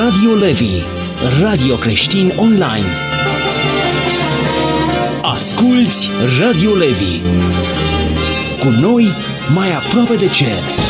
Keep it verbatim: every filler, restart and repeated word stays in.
Radio Levi, radio creștin online. Asculți Radio Levi. Cu noi, mai aproape de cer.